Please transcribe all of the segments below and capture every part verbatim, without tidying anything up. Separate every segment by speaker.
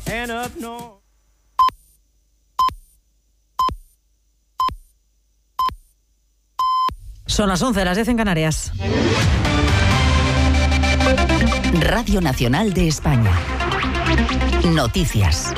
Speaker 1: and up north.
Speaker 2: Son las once, las diez en Canarias.
Speaker 3: Radio Nacional de España. Noticias.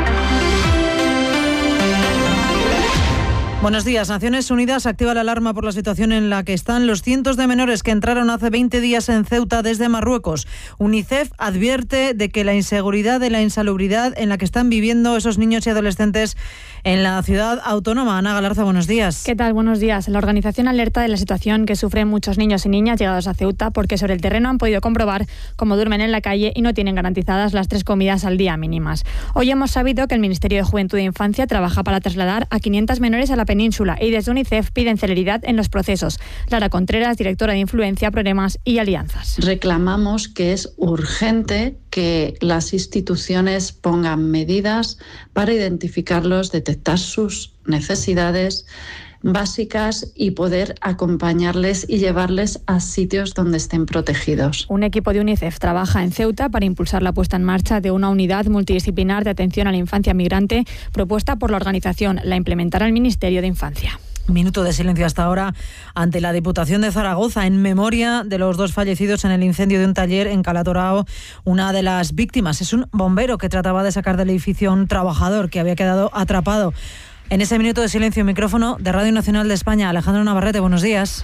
Speaker 2: Buenos días. Naciones Unidas activa la alarma por la situación en la que están los cientos de menores que entraron hace veinte días en Ceuta desde Marruecos. UNICEF advierte de que la inseguridad y la insalubridad en la que están viviendo esos niños y adolescentes en la ciudad autónoma. Ana Galarza, buenos días.
Speaker 4: ¿Qué tal? Buenos días. La organización alerta de la situación que sufren muchos niños y niñas llegados a Ceuta porque sobre el terreno han podido comprobar cómo duermen en la calle y no tienen garantizadas las tres comidas al día mínimas. Hoy hemos sabido que el Ministerio de Juventud e Infancia trabaja para trasladar a quinientos menores a la península y desde UNICEF piden celeridad en los procesos. Lara Contreras, directora de Influencia, Problemas y Alianzas.
Speaker 5: Reclamamos que es urgente que las instituciones pongan medidas para identificarlos, detectar sus necesidades básicas y poder acompañarles y llevarles a sitios donde estén protegidos.
Speaker 4: Un equipo de UNICEF trabaja en Ceuta para impulsar la puesta en marcha de una unidad multidisciplinar de atención a la infancia migrante propuesta por la organización. La implementará el Ministerio de Infancia.
Speaker 2: Minuto de silencio hasta ahora ante la Diputación de Zaragoza en memoria de los dos fallecidos en el incendio de un taller en Calatorao. Una de las víctimas es un bombero que trataba de sacar del edificio a un trabajador que había quedado atrapado. En ese minuto de silencio, micrófono de Radio Nacional de España. Alejandro Navarrete, buenos días.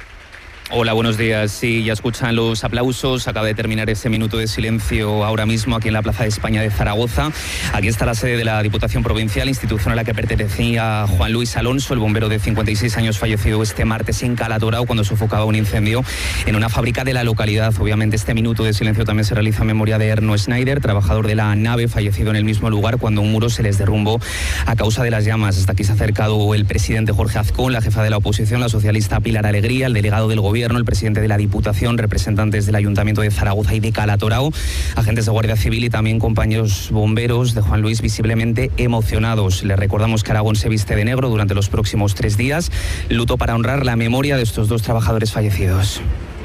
Speaker 6: Hola, buenos días. Sí, ya escuchan los aplausos. Acaba de terminar ese minuto de silencio ahora mismo aquí en la Plaza de España de Zaragoza. Aquí está la sede de la Diputación Provincial, institución a la que pertenecía Juan Luis Alonso, el bombero de cincuenta y seis años fallecido este martes en Calatorao cuando sofocaba un incendio en una fábrica de la localidad. Obviamente este minuto de silencio también se realiza en memoria de Erno Schneider, trabajador de la nave, fallecido en el mismo lugar cuando un muro se les derrumbó a causa de las llamas. Hasta aquí se ha acercado el presidente Jorge Azcón, la jefa de la oposición, la socialista Pilar Alegría, el delegado del Gobierno, el presidente de la Diputación, representantes del Ayuntamiento de Zaragoza y de Calatorao, agentes de Guardia Civil y también compañeros bomberos de Juan Luis visiblemente emocionados. Les recordamos que Aragón se viste de negro durante los próximos tres días, luto para honrar la memoria de estos dos trabajadores fallecidos.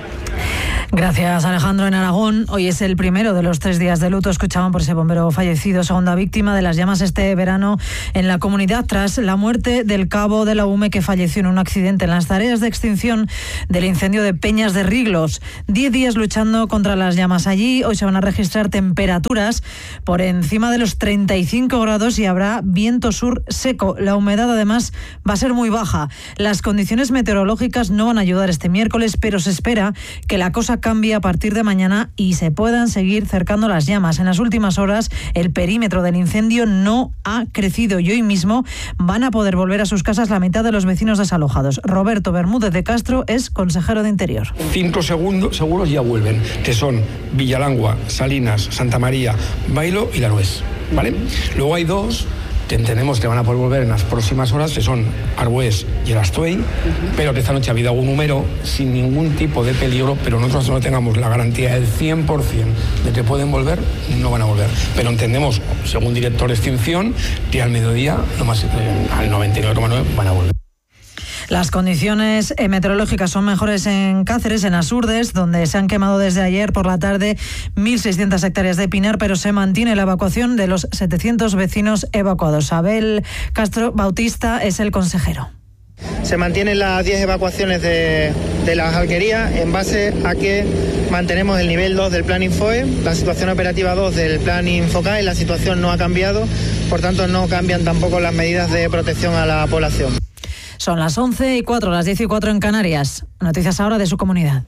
Speaker 2: Gracias, Alejandro. En Aragón, hoy es el primero de los tres días de luto. Escuchaban por ese bombero fallecido, segunda víctima de las llamas este verano en la comunidad tras la muerte del cabo de la U M E que falleció en un accidente en las tareas de extinción del incendio de Peñas de Riglos. Diez días luchando contra las llamas allí. Hoy se van a registrar temperaturas por encima de los treinta y cinco grados y habrá viento sur seco. La humedad, además, va a ser muy baja. Las condiciones meteorológicas no van a ayudar este miércoles, pero se espera que la cosa cambie a partir de mañana y se puedan seguir cercando las llamas. En las últimas horas el perímetro del incendio no ha crecido y hoy mismo van a poder volver a sus casas la mitad de los vecinos desalojados. Roberto Bermúdez de Castro es consejero de Interior.
Speaker 7: Cinco segundos seguros ya vuelven, que son Villalangua, Salinas, Santa María, Bailo y La Nuez, ¿vale? Luego hay dos que entendemos que van a poder volver en las próximas horas, que son Arbués y el Astuey, uh-huh. pero que esta noche ha habido algún número sin ningún tipo de peligro, pero nosotros no tengamos la garantía del cien por ciento de que pueden volver, no van a volver. Pero entendemos, según director de extinción, que al mediodía, lo más, eh, al noventa y nueve coma nueve van a volver.
Speaker 2: Las condiciones meteorológicas son mejores en Cáceres, en Asurdes, donde se han quemado desde ayer por la tarde mil seiscientas hectáreas de pinar, pero se mantiene la evacuación de los setecientos vecinos evacuados. Abel Castro Bautista es el consejero.
Speaker 8: Se mantienen las diez evacuaciones de, de las alquerías en base a que mantenemos el nivel dos del plan Infoe, la situación operativa dos del plan Infocae, la situación no ha cambiado, por tanto no cambian tampoco las medidas de protección a la población.
Speaker 2: Son las once y cuatro, las diez y cuatro en Canarias. Noticias ahora de su comunidad.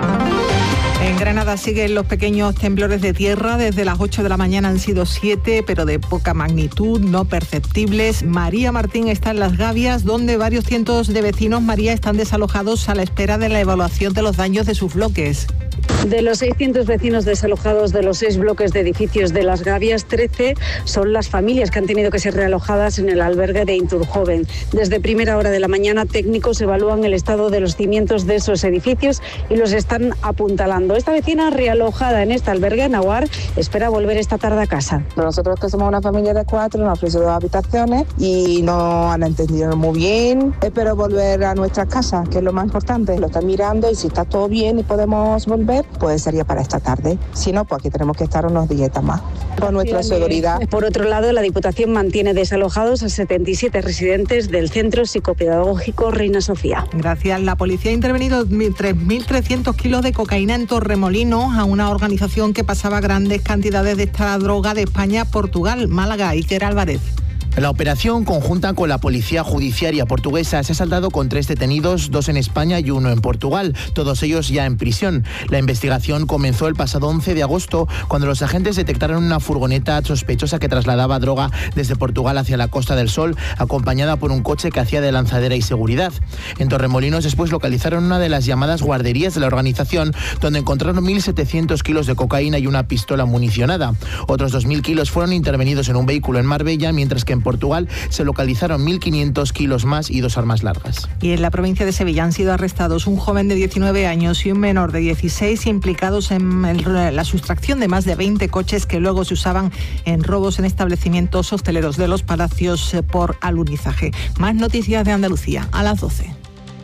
Speaker 9: En Granada siguen los pequeños temblores de tierra. Desde las ocho de la mañana han sido siete, pero de poca magnitud, no perceptibles. María Martín está en Las Gavias, donde varios cientos de vecinos, María, están desalojados a la espera de la evaluación de los daños de sus bloques.
Speaker 10: De los seiscientos vecinos desalojados de los seis bloques de edificios de Las Gavias, trece son las familias que han tenido que ser realojadas en el albergue de Inturjoven. Desde primera hora de la mañana, técnicos evalúan el estado de los cimientos de esos edificios y los están apuntalando. Esta vecina realojada en este albergue, Nahuar, espera volver esta tarde a casa.
Speaker 11: Nosotros, que somos una familia de cuatro, nos han ofrecido dos habitaciones y no han entendido muy bien. Espero volver a nuestras casas, que es lo más importante. Lo están mirando y si está todo bien y podemos volver, pues sería para esta tarde. Si no, pues aquí tenemos que estar unos días más. Por nuestra seguridad.
Speaker 10: Por otro lado, la Diputación mantiene desalojados a setenta y siete residentes del Centro Psicopedagógico Reina Sofía.
Speaker 9: Gracias. La policía ha intervenido tres mil trescientos kilos de cocaína en Torremolinos, a una organización que pasaba grandes cantidades de esta droga de España a Portugal. Málaga, Iker Álvarez.
Speaker 1: La operación conjunta con la Policía Judiciaria portuguesa se ha saldado con tres detenidos, dos en España y uno en Portugal, todos ellos ya en prisión. La investigación comenzó el pasado once de agosto, cuando los agentes detectaron una furgoneta sospechosa que trasladaba droga desde Portugal hacia la Costa del Sol, acompañada por un coche que hacía de lanzadera y seguridad. En Torremolinos después localizaron una de las llamadas guarderías de la organización, donde encontraron mil setecientos kilos de cocaína y una pistola municionada. Otros dos mil kilos fueron intervenidos en un vehículo en Marbella, mientras que en Portugal se localizaron mil quinientos kilos más y dos armas largas.
Speaker 9: Y en la provincia de Sevilla han sido arrestados un joven de diecinueve años y un menor de dieciséis implicados en el, la sustracción de más de veinte coches que luego se usaban en robos en establecimientos hosteleros de Los Palacios por alunizaje. Más noticias de Andalucía a las doce.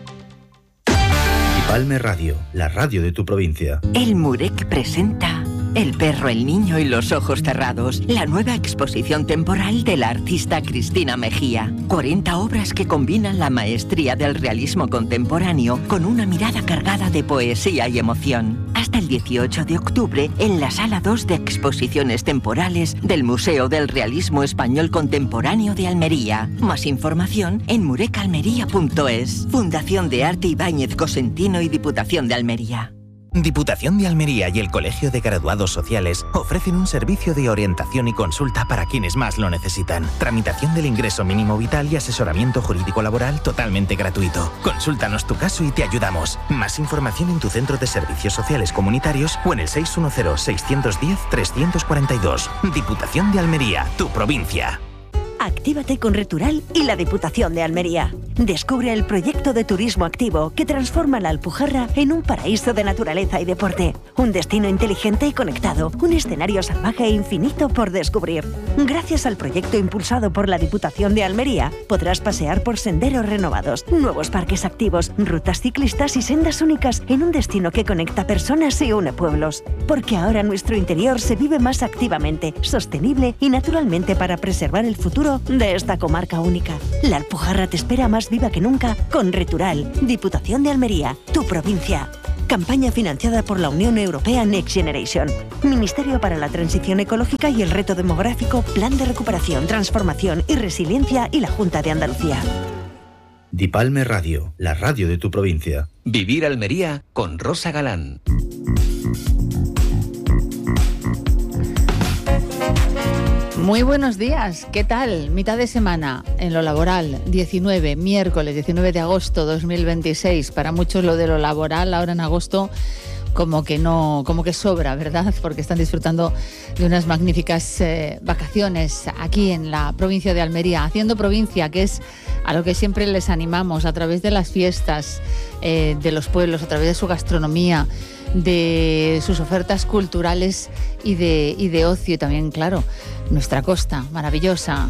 Speaker 12: Palme Radio, la radio de tu provincia.
Speaker 13: El Murek presenta El perro, el niño y los ojos cerrados, la nueva exposición temporal de la artista Cristina Mejía. cuarenta obras que combinan la maestría del realismo contemporáneo con una mirada cargada de poesía y emoción. Hasta el dieciocho de octubre en la Sala dos de Exposiciones Temporales del Museo del Realismo Español Contemporáneo de Almería. Más información en murecalmería punto es. Fundación de Arte Ibáñez Cosentino y Diputación de Almería.
Speaker 14: Diputación de Almería y el Colegio de Graduados Sociales ofrecen un servicio de orientación y consulta para quienes más lo necesitan. Tramitación del ingreso mínimo vital y asesoramiento jurídico laboral totalmente gratuito. Consúltanos tu caso y te ayudamos. Más información en tu centro de servicios sociales comunitarios o en el seis uno cero, seis uno cero, tres cuatro dos. Diputación de Almería, tu provincia.
Speaker 15: Actívate con Retural y la Diputación de Almería. Descubre el proyecto de turismo activo que transforma la Alpujarra en un paraíso de naturaleza y deporte. Un destino inteligente y conectado. Un escenario salvaje e infinito por descubrir. Gracias al proyecto impulsado por la Diputación de Almería, podrás pasear por senderos renovados, nuevos parques activos, rutas ciclistas y sendas únicas en un destino que conecta personas y une pueblos. Porque ahora nuestro interior se vive más activamente, sostenible y naturalmente para preservar el futuro de esta comarca única. La Alpujarra te espera más viva que nunca con Retural, Diputación de Almería, tu provincia. Campaña financiada por la Unión Europea Next Generation. Ministerio para la Transición Ecológica y el Reto Demográfico, Plan de Recuperación, Transformación y Resiliencia y la Junta de Andalucía.
Speaker 12: Dipalme Radio, la radio de tu provincia.
Speaker 16: Vivir Almería con Rosa Galán.
Speaker 17: Muy buenos días, ¿qué tal? Mitad de semana en lo laboral, diecinueve, miércoles diecinueve de agosto dos mil veintiséis. Para muchos lo de lo laboral ahora en agosto como que no, como que sobra, ¿verdad? Porque están disfrutando de unas magníficas eh, vacaciones aquí en la provincia de Almería, haciendo provincia, que es a lo que siempre les animamos a través de las fiestas eh, de los pueblos, a través de su gastronomía, de sus ofertas culturales y de, y de ocio, y también, claro, nuestra costa maravillosa.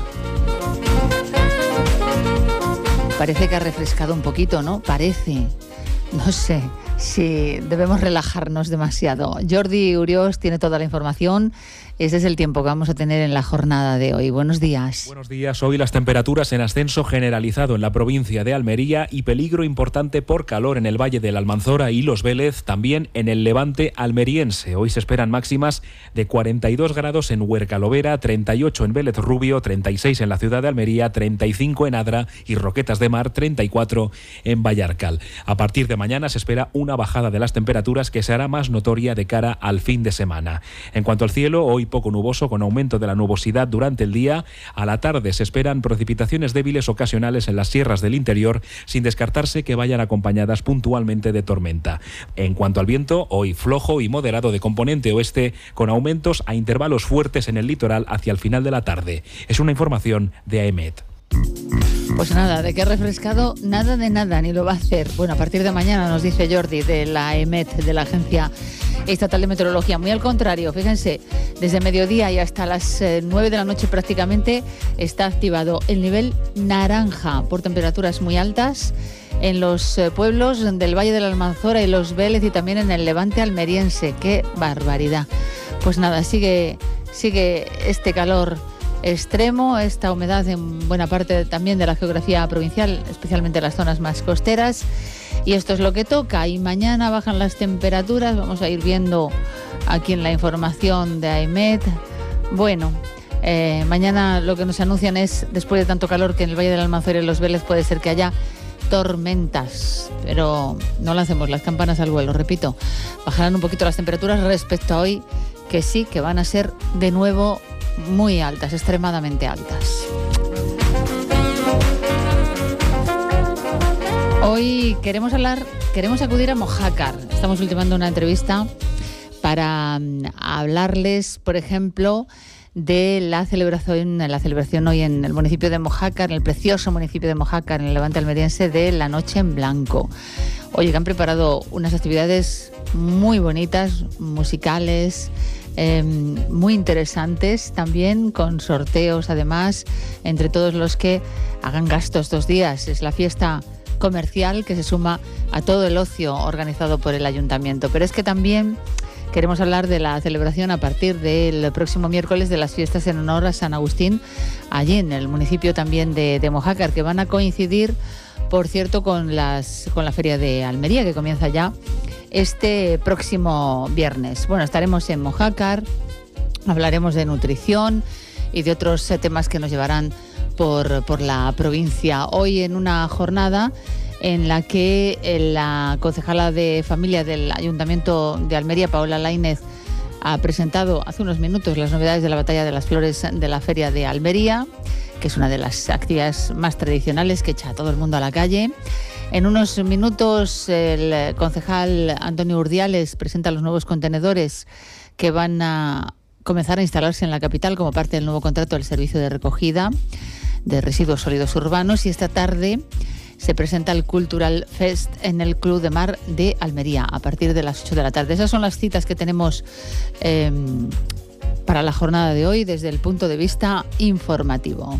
Speaker 17: Parece que ha refrescado un poquito, ¿no? Parece. No sé si debemos relajarnos demasiado. Jordi Uriós tiene toda la información. Este es el tiempo que vamos a tener en la jornada de hoy. Buenos días.
Speaker 18: Buenos días. Hoy las temperaturas en ascenso generalizado en la provincia de Almería y peligro importante por calor en el Valle del Almanzora y Los Vélez, también en el levante almeriense. Hoy se esperan máximas de cuarenta y dos grados en Huercalovera, treinta y ocho en Vélez Rubio, treinta y seis en la ciudad de Almería, treinta y cinco en Adra y Roquetas de Mar, treinta y cuatro en Vallarcal. A partir de mañana se espera una bajada de las temperaturas que se hará más notoria de cara al fin de semana. En cuanto al cielo, hoy poco nuboso con aumento de la nubosidad durante el día. A la tarde se esperan precipitaciones débiles ocasionales en las sierras del interior, sin descartarse que vayan acompañadas puntualmente de tormenta. En cuanto al viento, hoy flojo y moderado de componente oeste, con aumentos a intervalos fuertes en el litoral hacia el final de la tarde. Es una información de AEMET.
Speaker 17: Pues nada, de que refrescado, nada de nada, ni lo va a hacer. Bueno, a partir de mañana nos dice Jordi de la AEMET, de la Agencia Estatal de Meteorología. Muy al contrario, fíjense, desde mediodía y hasta las eh, nueve de la noche prácticamente está activado el nivel naranja por temperaturas muy altas en los eh, pueblos del Valle de la Almanzora y Los Vélez y también en el Levante almeriense. ¡Qué barbaridad! Pues nada, sigue, sigue este calor extremo, esta humedad en buena parte también de la geografía provincial, especialmente en las zonas más costeras. Y esto es lo que toca. Y mañana bajan las temperaturas. Vamos a ir viendo aquí en la información de AEMET. Bueno, eh, mañana lo que nos anuncian es, después de tanto calor que en el Valle del Almanzora y Los Vélez puede ser que haya tormentas, pero no lancemos las campanas al vuelo, repito, bajarán un poquito las temperaturas respecto a hoy, que sí, que van a ser de nuevo muy altas, extremadamente altas. Hoy queremos hablar, queremos acudir a Mojácar. Estamos ultimando una entrevista para hablarles, por ejemplo, de la celebración, la celebración hoy en el municipio de Mojácar, en el precioso municipio de Mojácar, en el Levante almeriense, de la Noche en Blanco. Oye, que han preparado unas actividades muy bonitas, musicales, eh, muy interesantes, también con sorteos, además, entre todos los que hagan gasto estos días. Es la fiesta comercial que se suma a todo el ocio organizado por el ayuntamiento. Pero es que también queremos hablar de la celebración a partir del próximo miércoles de las fiestas en honor a San Agustín, allí en el municipio también de, de Mojácar, que van a coincidir, por cierto, con, las, con la Feria de Almería, que comienza ya este próximo viernes. Bueno, estaremos en Mojácar, hablaremos de nutrición y de otros temas que nos llevarán por, por la provincia. Hoy en una jornada en la que la concejala de familia del Ayuntamiento de Almería, Paola Lainez, ha presentado hace unos minutos las novedades de la Batalla de las Flores de la Feria de Almería, que es una de las actividades más tradicionales que echa a todo el mundo a la calle. En unos minutos el concejal Antonio Urdiales presenta los nuevos contenedores que van a comenzar a instalarse en la capital como parte del nuevo contrato del servicio de recogida de residuos sólidos urbanos, y esta tarde se presenta el Cultural Fest en el Club de Mar de Almería a partir de las ocho de la tarde. Esas son las citas que tenemos eh, para la jornada de hoy desde el punto de vista informativo.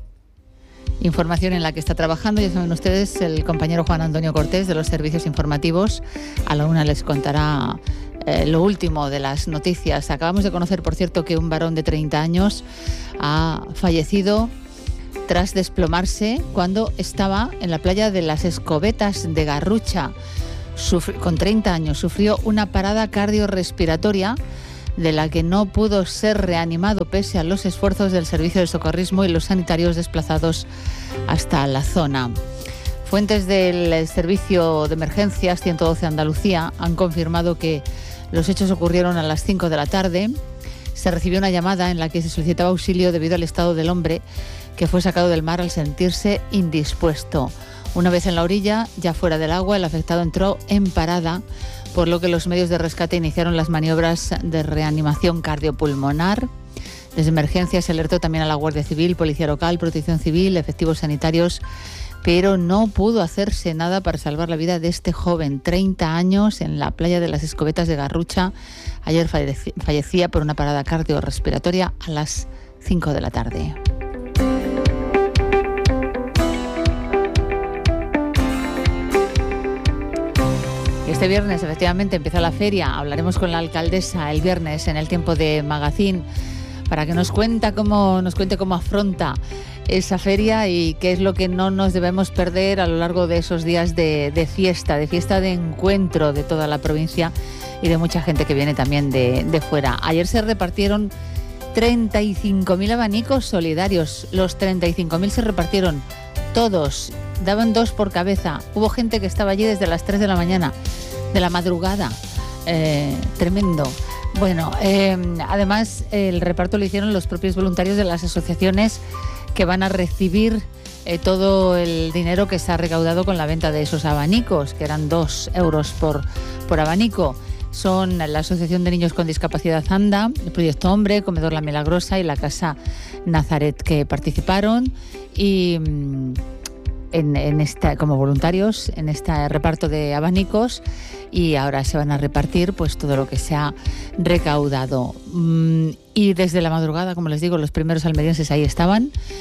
Speaker 17: Información en la que está trabajando, ya saben ustedes, el compañero Juan Antonio Cortés de los servicios informativos. A la una les contará eh, lo último de las noticias. Acabamos de conocer, por cierto, que un varón de treinta años ha fallecido tras desplomarse cuando estaba en la playa de las Escobetas de Garrucha. Sufri- con treinta años sufrió una parada cardiorrespiratoria de la que no pudo ser reanimado pese a los esfuerzos del servicio de socorrismo y los sanitarios desplazados hasta la zona. Fuentes del servicio de emergencias ciento doce Andalucía han confirmado que los hechos ocurrieron a las cinco de la tarde. Se recibió una llamada en la que se solicitaba auxilio debido al estado del hombre, que fue sacado del mar al sentirse indispuesto. Una vez en la orilla, ya fuera del agua, el afectado entró en parada, por lo que los medios de rescate iniciaron las maniobras de reanimación cardiopulmonar. Desde emergencias se alertó también a la Guardia Civil, Policía Local, Protección Civil, efectivos sanitarios, pero no pudo hacerse nada para salvar la vida de este joven, treinta años, en la playa de las Escobetas de Garrucha. Ayer fallecía por una parada cardiorrespiratoria a las cinco de la tarde. Este viernes, efectivamente, empieza la feria. Hablaremos con la alcaldesa el viernes en el tiempo de Magazine para que nos cuente cómo, nos cuente cómo afronta esa feria y qué es lo que no nos debemos perder a lo largo de esos días de, de fiesta, de fiesta de encuentro de toda la provincia y de mucha gente que viene también de, de fuera. Ayer se repartieron treinta y cinco mil abanicos solidarios. Los treinta y cinco mil se repartieron todos. Daban dos por cabeza. Hubo gente que estaba allí desde las tres de la mañana, de la madrugada. Eh, tremendo. Bueno, eh, además el reparto lo hicieron los propios voluntarios de las asociaciones que van a recibir eh, todo el dinero que se ha recaudado con la venta de esos abanicos, que eran dos euros por, por abanico. Son la Asociación de Niños con Discapacidad ANDA, el Proyecto Hombre, Comedor La Milagrosa y la Casa Nazaret, que participaron y en, en esta, como voluntarios en este reparto de abanicos, y ahora se van a repartir pues todo lo que se ha recaudado. Y desde la madrugada, como les digo, los primeros almerienses ahí estaban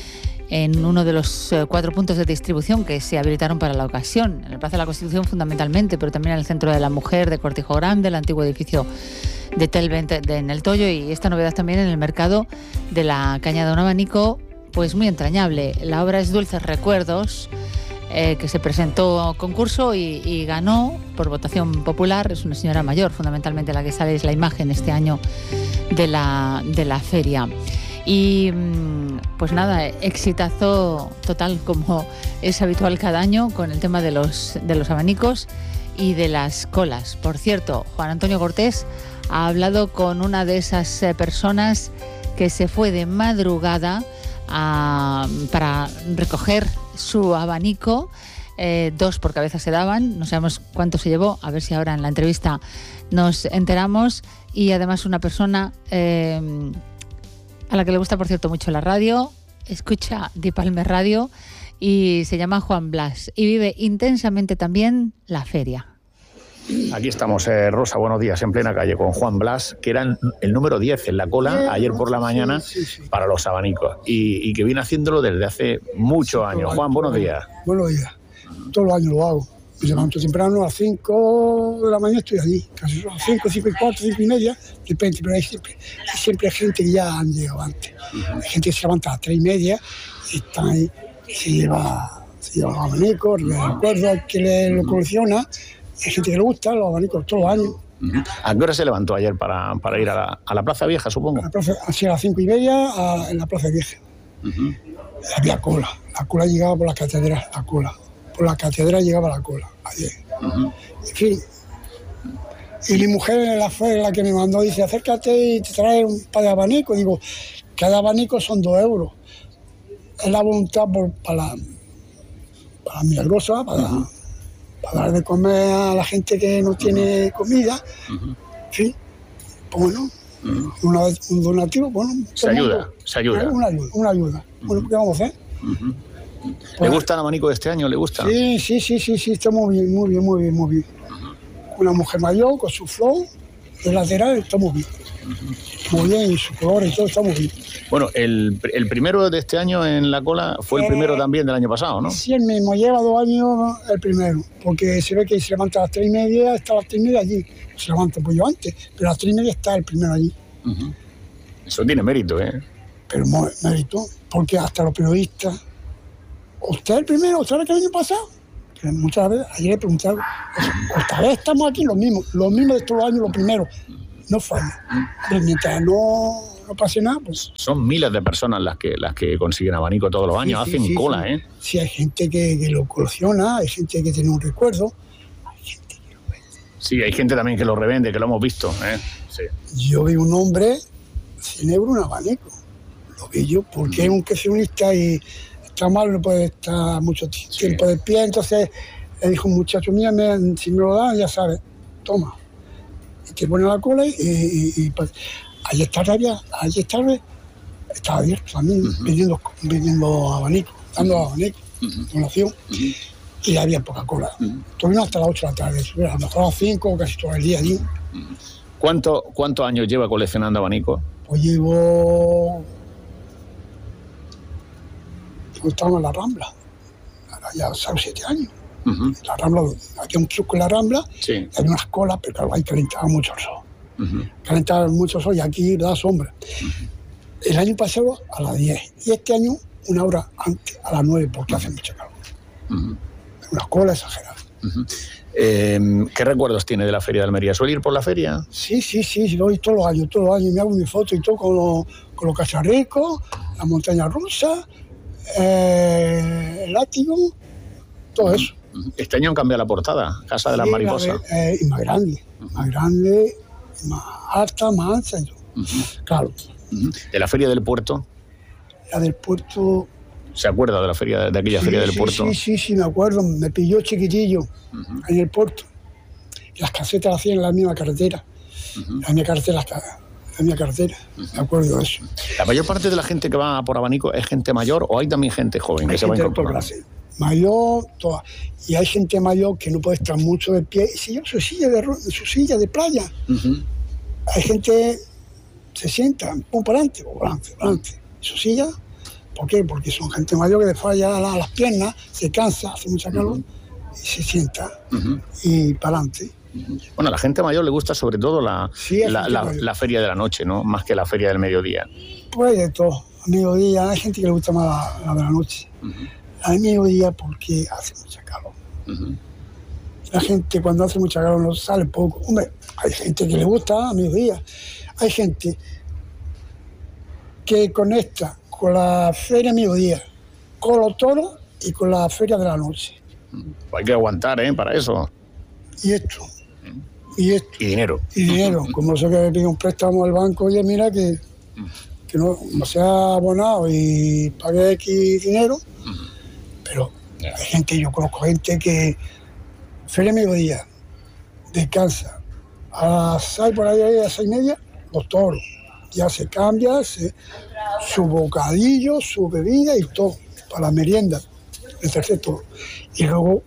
Speaker 17: en uno de los eh, cuatro puntos de distribución que se habilitaron para la ocasión, en el Plaza de la Constitución fundamentalmente, pero también en el Centro de la Mujer de Cortijo Grande, el antiguo edificio de Telvent de, en el Toyo, y esta novedad también en el mercado de la Cañada, un abanico pues muy entrañable. La obra es Dulces Recuerdos, eh, que se presentó a concurso y, y ganó por votación popular. Es una señora mayor, fundamentalmente la que sale es la imagen este año de la, de la feria. Y pues nada, exitazo total, como es habitual cada año, con el tema de los, de los abanicos y de las colas. Por cierto, Juan Antonio Cortés ha hablado con una de esas personas que se fue de madrugada a, para recoger su abanico. Eh, dos por cabeza se daban, no sabemos cuánto se llevó, a ver si ahora en la entrevista nos enteramos. Y además una persona eh, a la que le gusta, por cierto, mucho la radio, escucha Di Palme Radio y se llama Juan Blas y vive intensamente también la feria.
Speaker 19: Aquí estamos, eh, Rosa, buenos días, en plena calle con Juan Blas, que era el número diez en la cola ayer por la mañana sí, sí, sí. para los abanicos y, y que viene haciéndolo desde hace muchos años. Juan, buenos días.
Speaker 20: Buenos días. Todos los años lo hago. Me levanto temprano a las cinco de la mañana, estoy allí. Casi a las cinco, cinco y cuarto, cinco y media, depende, pero hay siempre, hay siempre hay gente que ya han llegado antes. Hay gente que se levanta a las tres y media y está ahí, y se lleva, se lleva los abanicos, recuerdo al que le, lo colecciona. Hay gente que le gusta los abanicos todos los años.
Speaker 19: ¿A qué hora se levantó ayer para, para ir a la, a la Plaza Vieja, supongo?
Speaker 20: A la plaza, así a las cinco y media a, en la Plaza Vieja. Uh-huh. Había cola. La cola llegaba por la catedral, la cola. Por la catedral llegaba la cola ayer. Uh-huh. En fin. Y mi mujer la fue la que me mandó, dice, acércate y te trae un par de abanicos. Digo, cada abanico son dos euros. Es la voluntad por, para, para Milagrosa, para... Uh-huh. para dar de comer a la gente que no tiene comida, uh-huh. sí, pues bueno, uh-huh. una, un donativo, bueno.
Speaker 19: Se ayuda, mundo, se ayuda.
Speaker 20: Una ayuda, una ayuda. Uh-huh. Bueno, ¿qué vamos a hacer?
Speaker 19: Uh-huh. Pues, ¿le gusta el abanico de este año? ¿Le gusta?
Speaker 20: Sí, sí, sí, sí, sí, está muy bien, muy bien, muy bien, muy bien. Uh-huh. Una mujer mayor con su flor, el lateral, está muy bien. Uh-huh. Muy bien, y su color y todo está muy bien.
Speaker 19: Bueno, el, el primero de este año en la cola fue el primero eh, también del año pasado, ¿no?
Speaker 20: Sí, el mismo, lleva dos años el primero, porque se ve que se levanta a las tres y media, está a las tres y media allí. Se levanta pues yo antes, pero a las tres y media está el primero allí.
Speaker 19: Uh-huh. Eso tiene mérito, ¿eh?
Speaker 20: Pero mérito, porque hasta los periodistas, ¿usted es el primero? ¿Usted era el año pasado? Que muchas veces, ayer le preguntaron, otra vez estamos aquí los mismos, los mismos de todos los años, los primeros. No falla. Pero mientras no, no pase nada, pues...
Speaker 19: Son miles de personas las que las que consiguen abanico todos los años, sí, hacen sí,
Speaker 20: sí,
Speaker 19: cola,
Speaker 20: sí.
Speaker 19: ¿eh?
Speaker 20: Sí, hay gente que, que lo colecciona, hay gente que tiene un recuerdo, hay gente que lo vende.
Speaker 19: Sí, hay gente también que lo revende, que lo hemos visto, ¿eh? Sí.
Speaker 20: Yo vi un hombre, cien euros un abanico, lo vi yo, porque mm. es un creacionista y está mal, no puede estar mucho tiempo sí. de pie, entonces le dijo un muchacho, mira, me, si me lo dan, ya sabes, toma. Que pone la cola y, y, y pues, ayer tarde había, ayer tarde estaba abierto también, uh-huh. vendiendo, vendiendo abanicos, dando uh-huh. abanicos, uh-huh. donación, uh-huh. y había poca cola. Uh-huh. Tuvimos hasta las ocho de la tarde, a lo mejor a las cinco, casi todo el día allí.
Speaker 19: Uh-huh. ¿Cuánto, ¿Cuántos años lleva coleccionando abanicos?
Speaker 20: Pues llevo... Estaba en la Rambla, ahora ya sabes, siete años. Uh-huh. La Rambla, había un kiosco en la Rambla,
Speaker 19: sí.
Speaker 20: había unas colas, pero claro, ahí calentaba mucho el sol. Uh-huh. Calentaba mucho el sol y aquí da sombra. Uh-huh. El año pasado a las diez y este año una hora antes, a las nueve, porque uh-huh. hace mucho calor. Uh-huh. Una cola exagerada.
Speaker 19: Uh-huh. Eh, ¿Qué recuerdos tiene de la Feria de Almería? ¿Suele ir por la feria?
Speaker 20: Sí, sí, sí, sí, lo voy todos los años, todos los años. Me hago mi foto y todo con los, con los cacharricos, la montaña rusa, eh, el látigo, todo uh-huh. eso.
Speaker 19: Este año han cambiado la portada, Casa de las sí, Mariposas.
Speaker 20: Eh, y más grande, uh-huh. más grande, más alta, más ancha. Uh-huh. Claro.
Speaker 19: Uh-huh. ¿De la Feria del Puerto?
Speaker 20: La del Puerto...
Speaker 19: ¿Se acuerda de la feria de aquella
Speaker 20: sí,
Speaker 19: Feria del
Speaker 20: sí,
Speaker 19: Puerto?
Speaker 20: Sí, sí, sí, me acuerdo. Me pilló chiquitillo uh-huh. en el puerto. Y las casetas las hacían en la misma carretera. Uh-huh. La misma carretera, la misma carretera. Uh-huh. Me acuerdo de eso.
Speaker 19: ¿La mayor parte de la gente que va por abanico es gente mayor o hay también gente joven
Speaker 20: hay
Speaker 19: que se va incorporando?
Speaker 20: Mayor, toda. Y hay gente mayor que no puede estar mucho de pie y se lleva su silla de, su silla de playa. Uh-huh. Hay gente se sienta, pum para adelante, pum para adelante, para adelante. Su silla, ¿Por qué? Porque son gente mayor que le falla la, las piernas, se cansa, hace mucha calor uh-huh. y se sienta uh-huh. y para adelante.
Speaker 19: Bueno, a la gente mayor le gusta sobre todo la, sí, la, la, la feria de la noche, ¿no? Más que la feria del mediodía.
Speaker 20: Pues de todo. A mediodía hay gente que le gusta más la, la de la noche. Uh-huh. A mediodía porque hace mucha calor. Uh-huh. La gente cuando hace mucha calor no sale poco. Hombre, hay gente que le gusta a mediodía. Hay gente que conecta con la feria mediodía, con los toros y con la feria de la noche.
Speaker 19: Hay que aguantar, ¿eh? Para eso.
Speaker 20: Y esto. Y esto.
Speaker 19: Y dinero.
Speaker 20: Y dinero. Como sé que pide un préstamo al banco, oye, mira que, que no, no se ha abonado y pague X dinero. Pero hay gente, yo conozco gente que feria mediodía, descansa. A las seis por ahí, a las seis y media, los toros. Ya se cambia, se, su bocadillo, su bebida y todo, para la merienda, el tercer toro. Y luego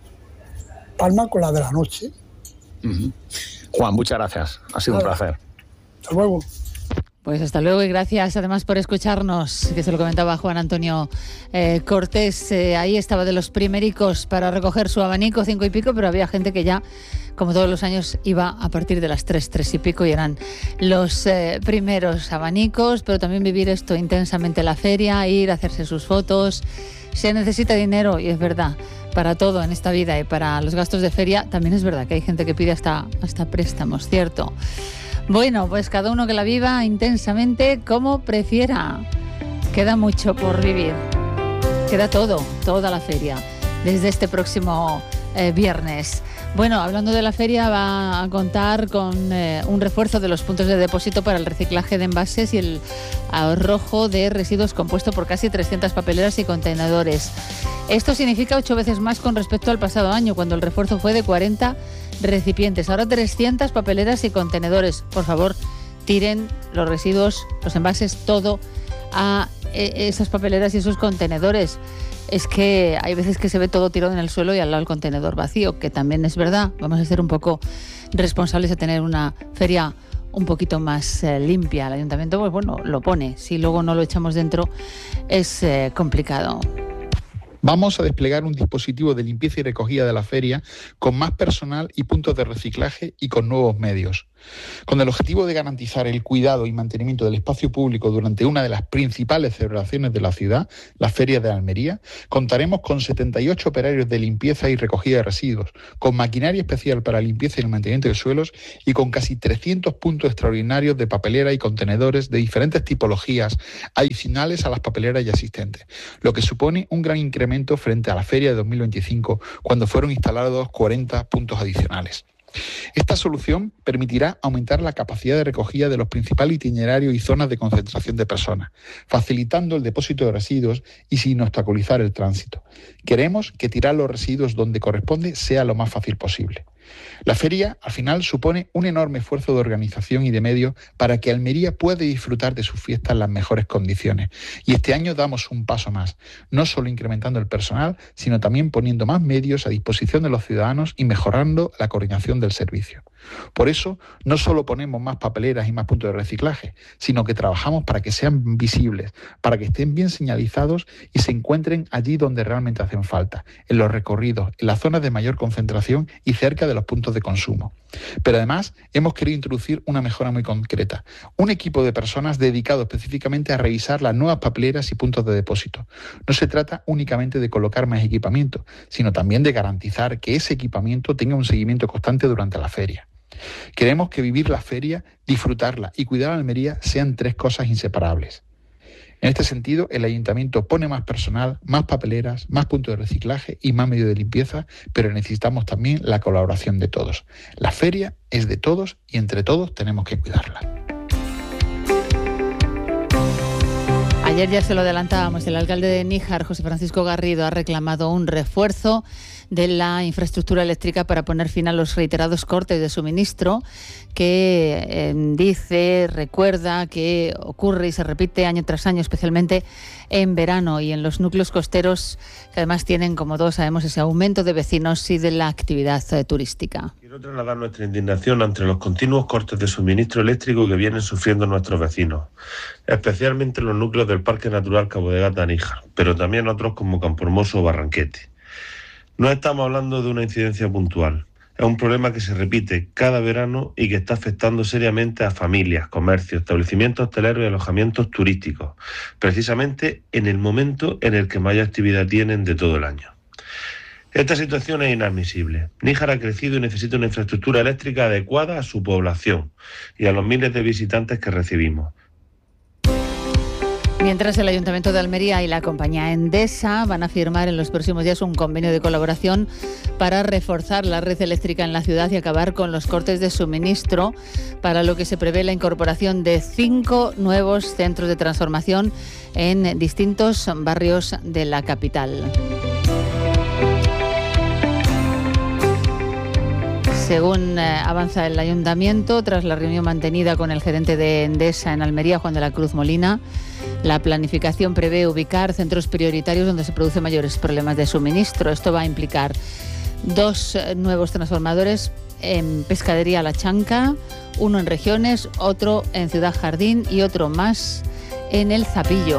Speaker 20: palma con la de la noche.
Speaker 19: Uh-huh. Juan, muchas gracias. Ha sido vale. un placer.
Speaker 20: Hasta luego.
Speaker 17: Pues hasta luego y gracias además por escucharnos, que se lo comentaba Juan Antonio eh, Cortés. Eh, ahí estaba de los primericos para recoger su abanico, cinco y pico, pero había gente que ya, como todos los años, iba a partir de las tres, tres y pico y eran los eh, primeros abanicos, pero también vivir esto intensamente, la feria, ir a hacerse sus fotos. Se necesita dinero y es verdad, para todo en esta vida y para los gastos de feria también es verdad que hay gente que pide hasta, hasta préstamos, ¿cierto? Bueno, pues cada uno que la viva intensamente como prefiera. Queda mucho por vivir. Queda todo, toda la feria, desde este próximo eh, viernes. Bueno, hablando de la feria, va a contar con eh, un refuerzo de los puntos de depósito para el reciclaje de envases y el arrojo de residuos compuesto por casi trescientas papeleras y contenedores. Esto significa ocho veces más con respecto al pasado año, cuando el refuerzo fue de cuarenta recipientes. Ahora trescientas papeleras y contenedores. Por favor, tiren los residuos, los envases, todo a eh, esas papeleras y esos contenedores. Es que hay veces que se ve todo tirado en el suelo y al lado el contenedor vacío, que también es verdad. Vamos a ser un poco responsables de tener una feria un poquito más eh, limpia. El ayuntamiento, pues bueno, lo pone. Si luego no lo echamos dentro, es eh, complicado.
Speaker 21: Vamos a desplegar un dispositivo de limpieza y recogida de la feria con más personal y puntos de reciclaje y con nuevos medios. Con el objetivo de garantizar el cuidado y mantenimiento del espacio público durante una de las principales celebraciones de la ciudad, la Feria de Almería, contaremos con setenta y ocho operarios de limpieza y recogida de residuos, con maquinaria especial para limpieza y el mantenimiento de suelos y con casi trescientos puntos extraordinarios de papelera y contenedores de diferentes tipologías adicionales a las papeleras ya existentes, lo que supone un gran incremento frente a la Feria de dos mil veinticinco, cuando fueron instalados cuarenta puntos adicionales. Esta solución permitirá aumentar la capacidad de recogida de los principales itinerarios y zonas de concentración de personas, facilitando el depósito de residuos y sin obstaculizar el tránsito. Queremos que tirar los residuos donde corresponde sea lo más fácil posible. La feria, al final, supone un enorme esfuerzo de organización y de medios para que Almería pueda disfrutar de sus fiestas en las mejores condiciones. Y este año damos un paso más, no solo incrementando el personal, sino también poniendo más medios a disposición de los ciudadanos y mejorando la coordinación del servicio. Por eso, no solo ponemos más papeleras y más puntos de reciclaje, sino que trabajamos para que sean visibles, para que estén bien señalizados y se encuentren allí donde realmente hacen falta, en los recorridos, en las zonas de mayor concentración y cerca de los puntos de consumo. Pero además, hemos querido introducir una mejora muy concreta, un equipo de personas dedicado específicamente a revisar las nuevas papeleras y puntos de depósito. No se trata únicamente de colocar más equipamiento, sino también de garantizar que ese equipamiento tenga un seguimiento constante durante la feria. Queremos que vivir la feria, disfrutarla y cuidar a Almería sean tres cosas inseparables. En este sentido, el ayuntamiento pone más personal, más papeleras, más puntos de reciclaje y más medios de limpieza, pero necesitamos también la colaboración de todos. La feria es de todos y entre todos tenemos que cuidarla.
Speaker 17: Ayer ya se lo adelantábamos, el alcalde de Níjar, José Francisco Garrido, ha reclamado un refuerzo de la infraestructura eléctrica para poner fin a los reiterados cortes de suministro que eh, dice, recuerda que ocurre y se repite año tras año, especialmente en verano y en los núcleos costeros, que además tienen, como todos sabemos, ese aumento de vecinos y de la actividad eh, turística.
Speaker 3: Quiero trasladar nuestra indignación ante los continuos cortes de suministro eléctrico que vienen sufriendo nuestros vecinos, especialmente los núcleos del Parque Natural Cabo de Gata-Níjar, pero también otros como Campohermoso o Barranquete. No estamos hablando de una incidencia puntual. Es un problema que se repite cada verano y que está afectando seriamente a familias, comercios, establecimientos hosteleros y alojamientos turísticos, precisamente en el momento en el que mayor actividad tienen de todo el año. Esta situación es inadmisible. Níjar ha crecido y necesita una infraestructura eléctrica adecuada a su población y a los miles de visitantes que recibimos.
Speaker 17: Mientras el Ayuntamiento de Almería y la compañía Endesa van a firmar en los próximos días un convenio de colaboración para reforzar la red eléctrica en la ciudad y acabar con los cortes de suministro, para lo que se prevé la incorporación de cinco nuevos centros de transformación en distintos barrios de la capital. Según eh, avanza el Ayuntamiento, tras la reunión mantenida con el gerente de Endesa en Almería, Juan de la Cruz Molina, la planificación prevé ubicar centros prioritarios donde se producen mayores problemas de suministro. Esto va a implicar dos eh, nuevos transformadores en Pescadería La Chanca, uno en Regiones, otro en Ciudad Jardín y otro más en El Zapillo.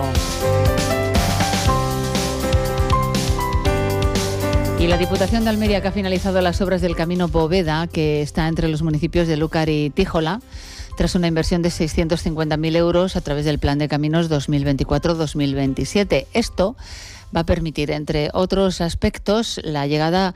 Speaker 17: Y la Diputación de Almería, que ha finalizado las obras del Camino Poveda, que está entre los municipios de Lúcar y Tíjola, tras una inversión de seiscientos cincuenta mil euros a través del Plan de Caminos dos mil veinticuatro dos mil veintisiete. Esto va a permitir, entre otros aspectos, la llegada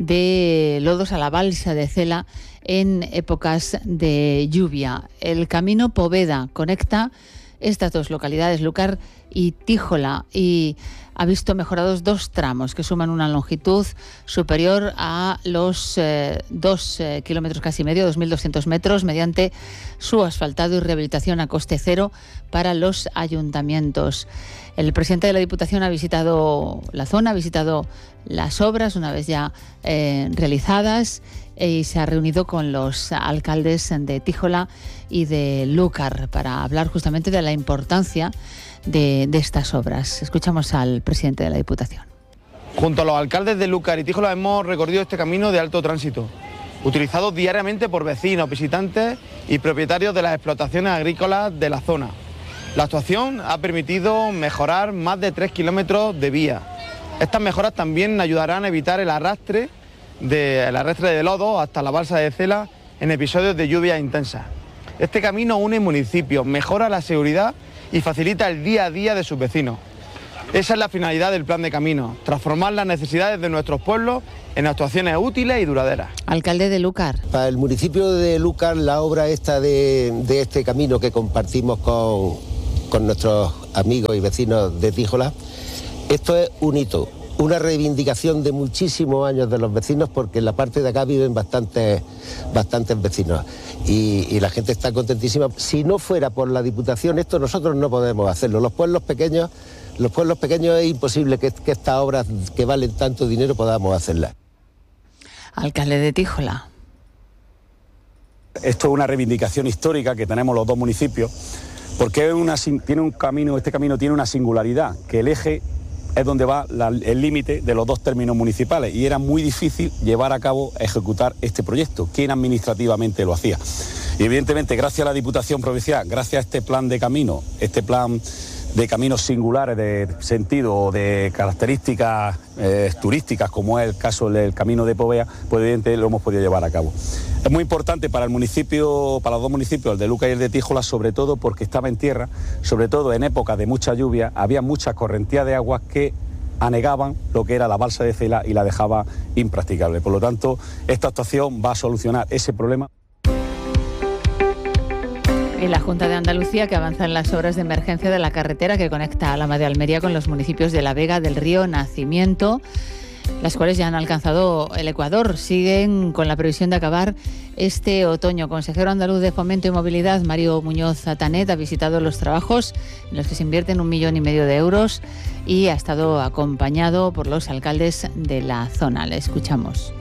Speaker 17: de lodos a la balsa de Cela en épocas de lluvia. El Camino Poveda conecta estas dos localidades, Lúcar y Tíjola, y ha visto mejorados dos tramos que suman una longitud superior a los eh, dos eh, kilómetros casi medio, dos mil doscientos metros, mediante su asfaltado y rehabilitación a coste cero para los ayuntamientos. El presidente de la Diputación ha visitado la zona, ha visitado las obras una vez ya eh, realizadas y se ha reunido con los alcaldes de Tíjola y de Lúcar para hablar justamente de la importancia de, de estas obras. Escuchamos al presidente de la Diputación.
Speaker 22: Junto a los alcaldes de Lúcar y Tíjola hemos recorrido este camino de alto tránsito, utilizado diariamente por vecinos, visitantes y propietarios de las explotaciones agrícolas de la zona. La actuación ha permitido mejorar más de tres kilómetros de vía. Estas mejoras también ayudarán a evitar el arrastre de, el arrastre de lodo hasta la balsa de Cela en episodios de lluvia intensa. Este camino une municipios, mejora la seguridad y facilita el día a día de sus vecinos. Esa es la finalidad del Plan de Caminos, transformar las necesidades de nuestros pueblos en actuaciones útiles y duraderas.
Speaker 17: Alcalde de Lúcar.
Speaker 23: Para el municipio de Lúcar, la obra esta de, de este camino que compartimos con, con nuestros amigos y vecinos de Tíjola, esto es un hito, una reivindicación de muchísimos años de los vecinos, porque en la parte de acá viven bastantes, bastantes vecinos y, y la gente está contentísima. Si no fuera por la Diputación, esto nosotros no podemos hacerlo. Los pueblos pequeños, los pueblos pequeños es imposible que, que estas obras que valen tanto dinero podamos hacerlas.
Speaker 17: Alcalde de Tíjola.
Speaker 24: Esto es una reivindicación histórica que tenemos los dos municipios, porque es una, tiene un camino, este camino tiene una singularidad, que el eje es donde va la, el límite de los dos términos municipales, y era muy difícil llevar a cabo, ejecutar este proyecto. ¿Quién administrativamente lo hacía? Y evidentemente, gracias a la Diputación Provincial, gracias a este plan de camino, este plan de caminos singulares de sentido o de características eh, turísticas, como es el caso del Camino de Poveda, pues evidentemente lo hemos podido llevar a cabo. Es muy importante para el municipio, para los dos municipios, el de Lúcar y el de Tíjola, sobre todo porque estaba en tierra, sobre todo en épocas de mucha lluvia, había mucha correntía de aguas que anegaban lo que era la balsa de Cela y la dejaba impracticable. Por lo tanto, esta actuación va a solucionar ese problema.
Speaker 17: En la Junta de Andalucía, que avanza en las obras de emergencia de la carretera que conecta Alhama de Almería con los municipios de La Vega, del Río, Nacimiento. las cuales ya han alcanzado el Ecuador. Siguen con la previsión de acabar este otoño. Consejero andaluz de Fomento y Movilidad, Mario Muñoz Atanet, ha visitado los trabajos en los que se invierten un millón y medio de euros y ha estado acompañado por los alcaldes de la zona. Le escuchamos.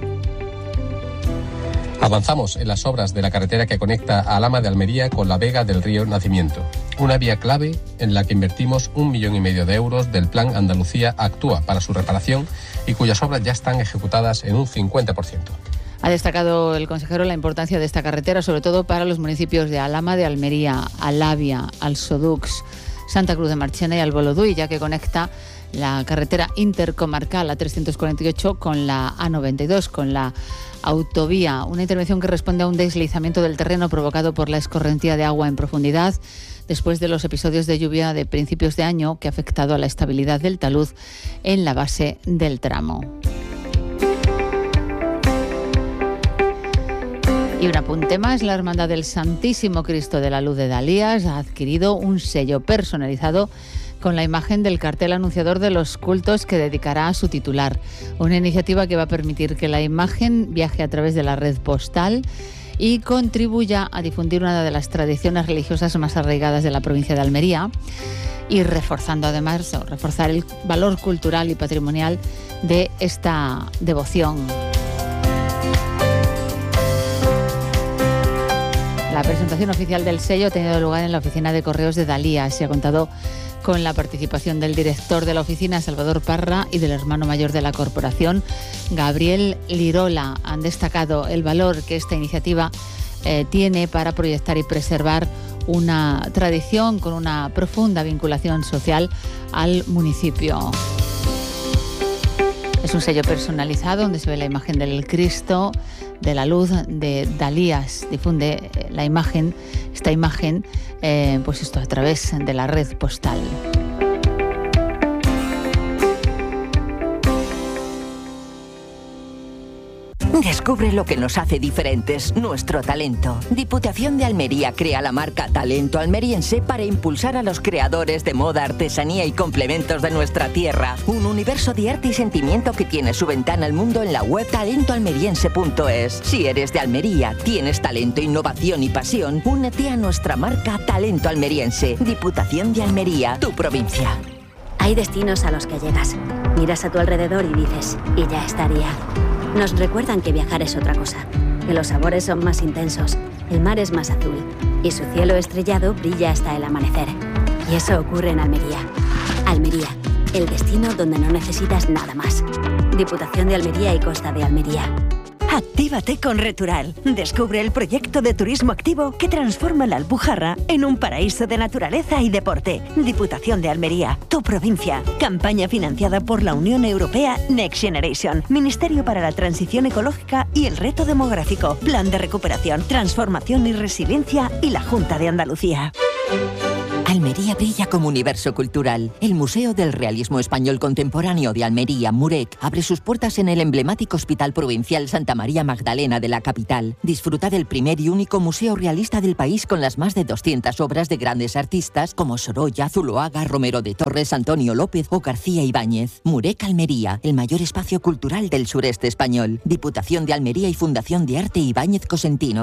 Speaker 4: Avanzamos en las obras de la carretera que conecta a Alhama de Almería con la vega del río Nacimiento, una vía clave en la que invertimos un millón y medio de euros del Plan Andalucía Actúa para su reparación y cuyas obras ya están ejecutadas en un cincuenta por ciento.
Speaker 17: Ha destacado el consejero la importancia de esta carretera, sobre todo para los municipios de Alhama de Almería, Alavia, Alsodux, Santa Cruz de Marchena y Alboloduy, ya que conecta la carretera intercomarcal A trescientos cuarenta y ocho con la A noventa y dos, con la autovía. Una intervención que responde a un deslizamiento del terreno provocado por la escorrentía de agua en profundidad después de los episodios de lluvia de principios de año que ha afectado a la estabilidad del talud en la base del tramo. Y un apunte más, la Hermandad del Santísimo Cristo de la Luz de Dalías ha adquirido un sello personalizado con la imagen del cartel anunciador de los cultos que dedicará a su titular. Una iniciativa que va a permitir que la imagen viaje a través de la red postal y contribuya a difundir una de las tradiciones religiosas más arraigadas de la provincia de Almería y reforzando además, o reforzar el valor cultural y patrimonial de esta devoción. La presentación oficial del sello ha tenido lugar en la oficina de correos de Dalías y ha contado con la participación del director de la oficina, Salvador Parra, y del hermano mayor de la corporación, Gabriel Lirola. Han destacado el valor que esta iniciativa eh, tiene para proyectar y preservar una tradición con una profunda vinculación social al municipio. Es un sello personalizado donde se ve la imagen del Cristo de la Luz de Dalías. Difunde la imagen, esta imagen, eh, pues esto a través de la red postal.
Speaker 13: Descubre lo que nos hace diferentes, nuestro talento. Diputación de Almería crea la marca Talento Almeriense para impulsar a los creadores de moda, artesanía y complementos de nuestra tierra. Un universo de arte y sentimiento que tiene su ventana al mundo en la web talento almeriense punto es. Si eres de Almería, tienes talento, innovación y pasión, únete a nuestra marca Talento Almeriense. Diputación de Almería, tu provincia.
Speaker 5: Hay destinos a los que llegas, miras a tu alrededor y dices, y ya estaría. Nos recuerdan que viajar es otra cosa, que los sabores son más intensos, el mar es más azul y su cielo estrellado brilla hasta el amanecer. Y eso ocurre en Almería. Almería, el destino donde no necesitas nada más. Diputación de Almería y Costa de Almería.
Speaker 15: Actívate con Retural. Descubre el proyecto de turismo activo que transforma la Alpujarra en un paraíso de naturaleza y deporte. Diputación de Almería, tu provincia. Campaña financiada por la Unión Europea Next Generation, Ministerio para la Transición Ecológica y el Reto Demográfico, Plan de Recuperación, Transformación y Resiliencia y la Junta de Andalucía.
Speaker 13: Almería brilla como universo cultural. El Museo del Realismo Español Contemporáneo de Almería, Murec, abre sus puertas en el emblemático Hospital Provincial Santa María Magdalena de la capital. Disfruta del primer y único museo realista del país con las más de doscientas obras de grandes artistas como Sorolla, Zuloaga, Romero de Torres, Antonio López o García Ibáñez. Murec Almería, el mayor espacio cultural del sureste español. Diputación de Almería y Fundación de Arte Ibáñez Cosentino.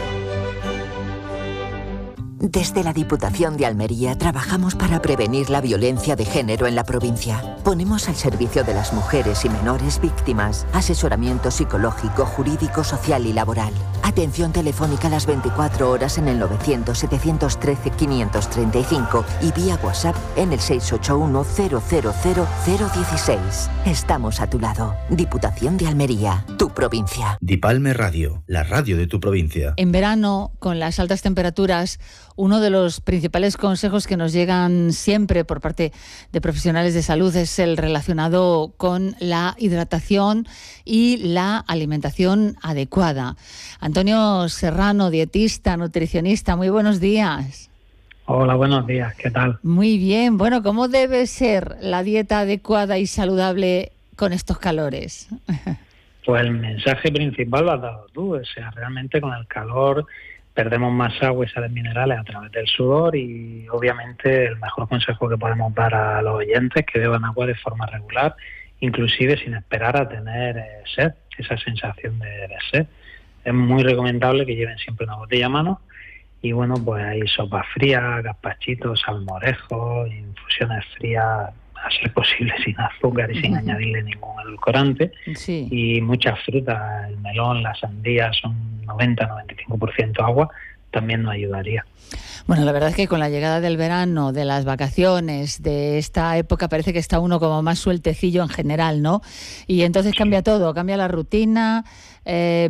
Speaker 13: Desde la Diputación de Almería trabajamos para prevenir la violencia de género en la provincia. Ponemos al servicio de las mujeres y menores víctimas asesoramiento psicológico, jurídico, social y laboral. Atención telefónica las veinticuatro horas en el novecientos, setecientos trece, quinientos treinta y cinco y vía WhatsApp en el seis ocho uno, cero cero cero, cero uno seis. Estamos a tu lado. Diputación de Almería, tu provincia.
Speaker 12: Dipalme Radio, la radio de tu provincia.
Speaker 17: En verano, con las altas temperaturas, uno de los principales consejos que nos llegan siempre por parte de profesionales de salud es el relacionado con la hidratación y la alimentación adecuada. Antonio Serrano, dietista, nutricionista, muy buenos días.
Speaker 6: Hola, buenos días, ¿qué tal?
Speaker 17: Muy bien, bueno, ¿cómo debe ser la dieta adecuada y saludable con estos calores?
Speaker 6: Pues el mensaje principal lo has dado tú, o sea, realmente con el calor perdemos más agua y sales minerales a través del sudor y obviamente el mejor consejo que podemos dar a los oyentes es que beban agua de forma regular inclusive sin esperar a tener eh, sed, esa sensación de, de sed. Es muy recomendable que lleven siempre una botella a mano y bueno, pues hay sopas frías, gazpachitos, salmorejos, infusiones frías, a ser posible sin azúcar y sin añadirle ningún edulcorante.
Speaker 17: Sí.
Speaker 6: Y muchas frutas, el melón, la sandía, son noventa a noventa y cinco por ciento agua, también nos ayudaría.
Speaker 17: Bueno, la verdad es que con la llegada del verano, de las vacaciones, de esta época, parece que está uno como más sueltecillo en general, ¿no? Y entonces cambia todo, cambia la rutina, eh,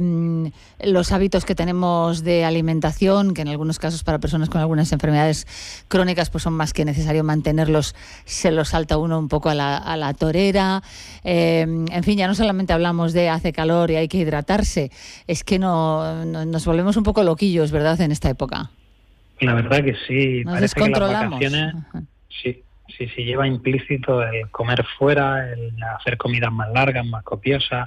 Speaker 17: los hábitos que tenemos de alimentación, que en algunos casos para personas con algunas enfermedades crónicas pues son más que necesario mantenerlos, se los salta uno un poco a la, a la torera. Eh, en fin, ya no solamente hablamos de hace calor y hay que hidratarse, es que no, no nos volvemos un poco loquillos, ¿verdad?, en esta época.
Speaker 6: La verdad que sí,
Speaker 17: nos
Speaker 6: parece que las
Speaker 17: descontrolamos.
Speaker 6: vacaciones, sí, sí, sí, lleva implícito el comer fuera, el hacer comidas más largas, más copiosas,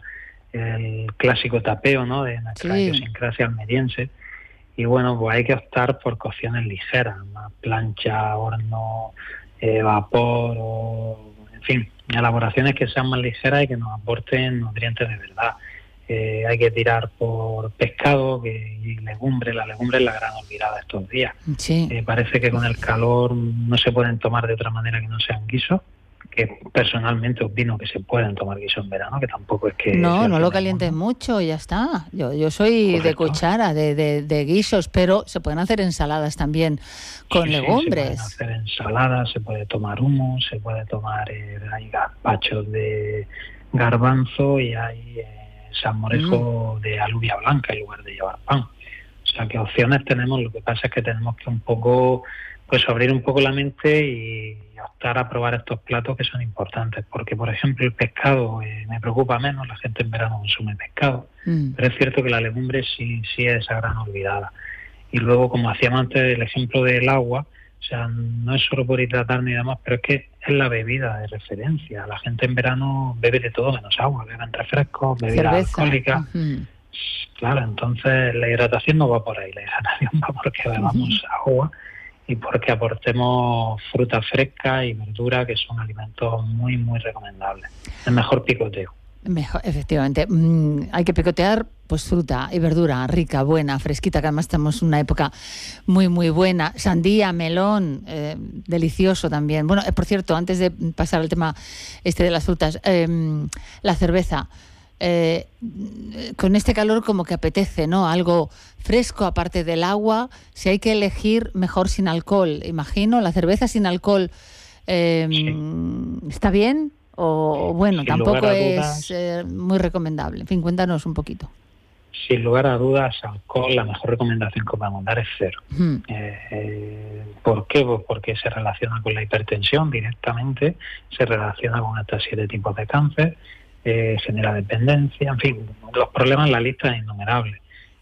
Speaker 6: el clásico tapeo, ¿no?, de nuestra
Speaker 17: Sí.
Speaker 6: idiosincrasia almeriense. Y bueno, pues hay que optar por cocciones ligeras, más plancha, horno, eh, vapor, o, en fin, elaboraciones que sean más ligeras y que nos aporten nutrientes de verdad. Eh, hay que tirar por pescado que, y legumbre. La legumbre es la gran olvidada estos días.
Speaker 17: Sí.
Speaker 6: Eh, parece que con el calor no se pueden tomar de otra manera que no sean guisos, que personalmente opino que se pueden tomar guisos en verano, que tampoco es que...
Speaker 17: No, no lo calientes mucho y ya está. Yo yo soy
Speaker 6: Correcto.
Speaker 17: de cuchara, de, de, de guisos, pero se pueden hacer ensaladas también con
Speaker 6: Sí, sí,
Speaker 17: legumbres.
Speaker 6: se pueden hacer ensaladas, se puede tomar humo, se puede tomar, eh, hay gazpachos de garbanzo y hay eh, salmorejo mm. de alubia blanca en lugar de llevar pan. O sea, que opciones tenemos, lo que pasa es que tenemos que un poco, pues abrir un poco la mente y optar a probar estos platos que son importantes, porque por ejemplo el pescado eh, me preocupa menos, la gente en verano consume pescado, mm. pero es cierto que la legumbre sí, sí es esa gran olvidada. Y luego, como hacíamos antes el ejemplo del agua, o sea, no es solo por hidratar ni demás, pero es que es la bebida de referencia. La gente en verano bebe de todo menos agua, beben refrescos, bebidas alcohólicas. Uh-huh. Claro, entonces la hidratación no va por ahí, la hidratación va porque bebamos uh-huh. agua y porque aportemos fruta fresca y verdura, que son alimentos muy, muy recomendables. El mejor picoteo.
Speaker 17: Mejor, efectivamente. Mm, hay que picotear pues fruta y verdura rica, buena, fresquita, que además estamos en una época muy, muy buena. Sandía, melón, eh, delicioso también. Bueno, eh, por cierto, antes de pasar al tema este de las frutas, eh, la cerveza. Eh, con este calor como que apetece, ¿no? Algo fresco aparte del agua. Si hay que elegir, mejor sin alcohol. Imagino, la cerveza sin alcohol eh, sí. ¿está bien? O bueno, sin tampoco es eh, muy recomendable. En fin, cuéntanos un poquito.
Speaker 6: Sin lugar a dudas, alcohol, la mejor recomendación que podemos dar es cero.
Speaker 17: Hmm.
Speaker 6: Eh, eh, ¿Por qué? Pues porque se relaciona con la hipertensión directamente, se relaciona con estos siete tipos de cáncer, eh, genera dependencia, en fin, los problemas en la lista es innumerable.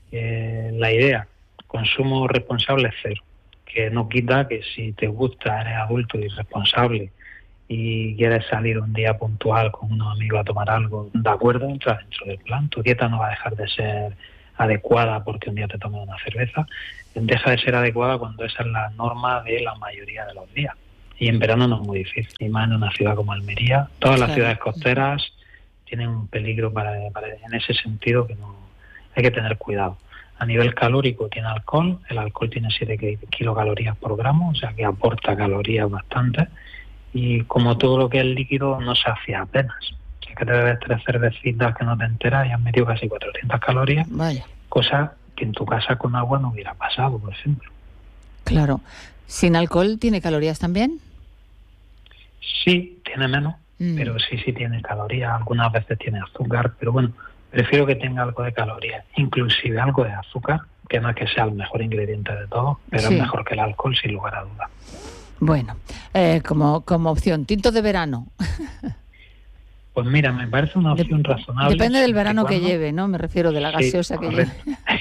Speaker 6: Eh, la idea, consumo responsable es cero, que no quita que si te gusta, eres adulto y responsable, y quieres salir un día puntual con unos amigos a tomar algo, de acuerdo, entra dentro del plan. Tu dieta no va a dejar de ser adecuada porque un día te tomes una cerveza, deja de ser adecuada cuando esa es la norma de la mayoría de los días. Y en verano no es muy difícil, y más en una ciudad como Almería. Todas las claro. ciudades costeras tienen un peligro para, para en ese sentido que no hay que tener cuidado. A nivel calórico tiene alcohol, el alcohol tiene siete kilocalorías por gramo, o sea que aporta calorías bastante. Y como todo lo que es líquido, no se hacía apenas. Es que te bebes tres cervecitas que no te enteras y has metido casi cuatrocientas calorías.
Speaker 17: Vaya.
Speaker 6: Cosa que en tu casa con agua no hubiera pasado, por ejemplo.
Speaker 17: Claro. ¿Sin alcohol tiene calorías también?
Speaker 6: Sí, tiene menos, mm. pero sí, sí tiene calorías. Algunas veces tiene azúcar, pero bueno, prefiero que tenga algo de calorías, inclusive algo de azúcar, que no es que sea el mejor ingrediente de todo, pero sí. es mejor que el alcohol, sin lugar a dudas.
Speaker 17: Bueno, eh, como, como opción, tinto de verano.
Speaker 6: Pues mira, me parece una opción de, razonable.
Speaker 17: Depende del verano que, que lleve, ¿no? Me refiero de la gaseosa sí, que lleve.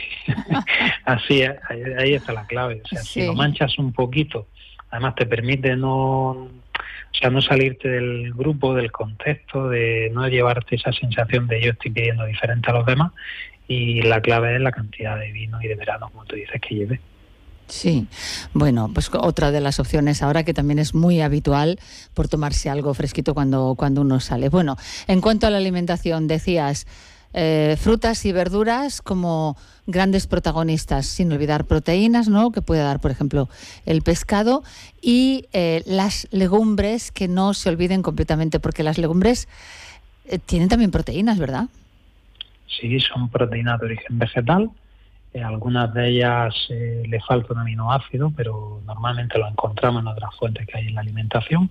Speaker 6: Así es, ahí, ahí está la clave. O sea, sí. si lo manchas un poquito, además te permite no, o sea, no salirte del grupo, del contexto, de no llevarte esa sensación de yo estoy pidiendo diferente a los demás. Y la clave es la cantidad de vino y de verano, como tú dices, que lleve.
Speaker 17: Sí, bueno, pues otra de las opciones ahora que también es muy habitual por tomarse algo fresquito cuando, cuando uno sale. Bueno, en cuanto a la alimentación, decías eh, frutas y verduras como grandes protagonistas, sin olvidar proteínas, ¿no?, que puede dar, por ejemplo, el pescado, y eh, las legumbres, que no se olviden completamente, porque las legumbres eh, tienen también proteínas, ¿verdad?
Speaker 6: Sí, son proteínas de origen vegetal. Eh, algunas de ellas eh, le falta un aminoácido, pero normalmente lo encontramos en otras fuentes que hay en la alimentación,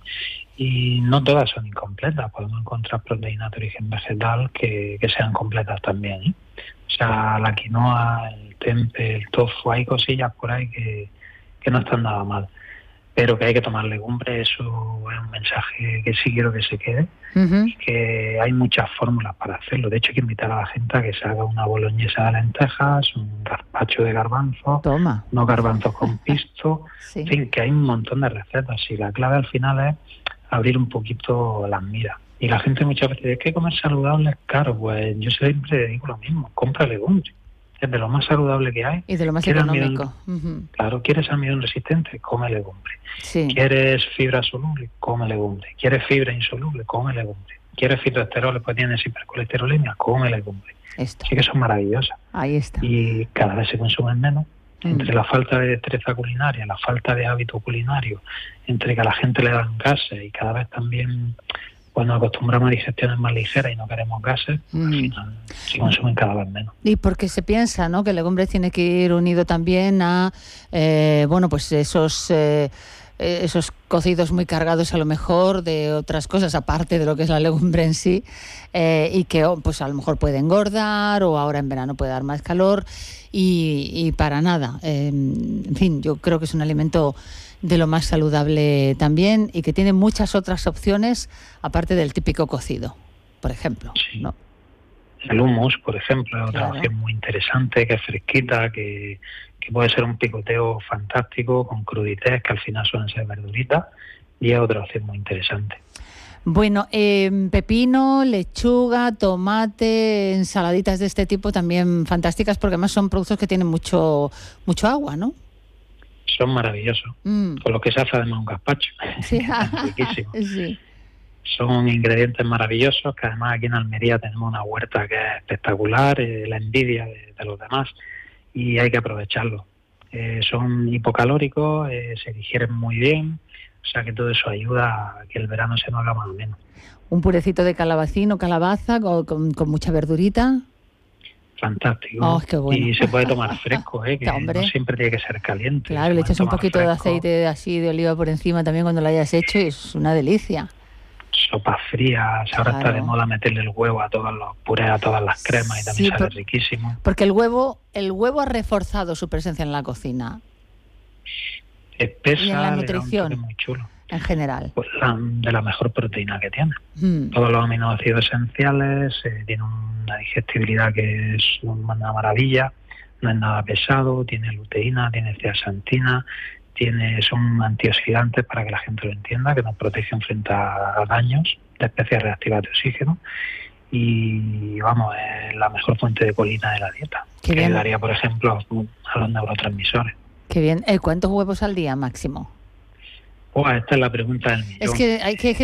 Speaker 6: y no todas son incompletas. Podemos encontrar proteínas de origen vegetal que, que sean completas también, ¿eh? O sea, la quinoa, el tempe, el tofu, hay cosillas por ahí que, que no están nada mal. Pero que hay que tomar legumbres, eso es un mensaje que sí quiero que se quede, uh-huh. y que hay muchas fórmulas para hacerlo. De hecho, hay que invitar a la gente a que se haga una boloñesa de lentejas, un gazpacho de garbanzos,
Speaker 17: Toma.
Speaker 6: unos garbanzos con pisto, sí. En fin, que hay un montón de recetas, y la clave al final es abrir un poquito las miras. Y la gente muchas veces dice, ¿es que comer saludable es caro? Pues yo siempre digo lo mismo, compra legumbres. Es de lo más saludable que hay.
Speaker 17: Y de lo más económico. Almidón, uh-huh.
Speaker 6: Claro, ¿quieres almidón resistente? Come legumbre.
Speaker 17: Sí.
Speaker 6: ¿Quieres fibra soluble? Come legumbre. ¿Quieres fibra insoluble? Come legumbre. ¿Quieres fitoesteroles? Pues tienes hipercolesterolemia, come legumbre.
Speaker 17: Esto.
Speaker 6: Sí que son maravillosas.
Speaker 17: Ahí está.
Speaker 6: Y cada vez se consumen menos. Mm. Entre la falta de destreza culinaria, la falta de hábito culinario, entre que a la gente le dan gases y cada vez también... Cuando acostumbramos a digestiones más ligeras y no queremos gases, mm. al final se consumen cada vez menos.
Speaker 17: Y porque se piensa, ¿no?, que el legumbre tiene que ir unido también a, eh, bueno, pues esos eh, esos cocidos muy cargados a lo mejor de otras cosas, aparte de lo que es la legumbre en sí, eh, y que pues a lo mejor puede engordar, o ahora en verano puede dar más calor, y, y para nada. Eh, en fin, yo creo que es un alimento de lo más saludable también, y que tiene muchas otras opciones aparte del típico cocido, por ejemplo.
Speaker 6: Sí.
Speaker 17: ¿No?
Speaker 6: El hummus, por ejemplo, es otra
Speaker 17: Claro.
Speaker 6: opción muy interesante, que es fresquita, que, que puede ser un picoteo fantástico con crudités, que al final suelen ser verduritas, y es otra opción muy interesante.
Speaker 17: Bueno, eh, pepino, lechuga, tomate, ensaladitas de este tipo también fantásticas, porque además son productos que tienen mucho mucho agua, ¿no?
Speaker 6: Son maravillosos,
Speaker 17: Mm.
Speaker 6: con lo que se hace además un gazpacho.
Speaker 17: Sí.
Speaker 6: Riquísimo.
Speaker 17: Sí.
Speaker 6: Son ingredientes maravillosos, que además aquí en Almería tenemos una huerta que es espectacular, eh, la envidia de, de los demás, y hay que aprovecharlo. Eh, son hipocalóricos, eh, se digieren muy bien, o sea que todo eso ayuda a que el verano se nos haga más o menos.
Speaker 17: Un purecito de calabacín o calabaza con, con, con mucha verdurita.
Speaker 6: Fantástico.
Speaker 17: Oh, qué bueno.
Speaker 6: Y se puede tomar fresco, ¿eh? que
Speaker 17: Hombre.
Speaker 6: no siempre tiene que ser caliente.
Speaker 17: Claro,
Speaker 6: Se
Speaker 17: le
Speaker 6: puede
Speaker 17: echas un
Speaker 6: tomar
Speaker 17: poquito de
Speaker 6: fresco.
Speaker 17: aceite así de oliva por encima también cuando lo hayas hecho, y es una delicia.
Speaker 6: Sopas frías, ahora
Speaker 17: Claro.
Speaker 6: está de moda meterle el huevo a todos los purés, a todas las cremas, y también
Speaker 17: Sí,
Speaker 6: sale
Speaker 17: por-
Speaker 6: riquísimo.
Speaker 17: Porque el huevo, el huevo ha reforzado su presencia en la cocina
Speaker 6: Espesa,
Speaker 17: y en la
Speaker 6: le da un
Speaker 17: nutrición
Speaker 6: toque muy chulo.
Speaker 17: en general.
Speaker 6: Pues la, de la mejor proteína que tiene.
Speaker 17: Mm.
Speaker 6: Todos los aminoácidos esenciales, eh, tiene una digestibilidad que es una maravilla, no es nada pesado, tiene luteína, tiene zeaxantina, tiene, son antioxidantes, para que la gente lo entienda, que nos protegen frente a, a daños de especies reactivas de oxígeno, y vamos, es la mejor fuente de colina de la dieta,
Speaker 17: Qué
Speaker 6: que
Speaker 17: bien.
Speaker 6: ayudaría, por ejemplo, a los neurotransmisores.
Speaker 17: Qué bien. Eh, ¿Cuántos huevos al día máximo?
Speaker 6: Pues esta es la pregunta del millón.
Speaker 17: Es que hay que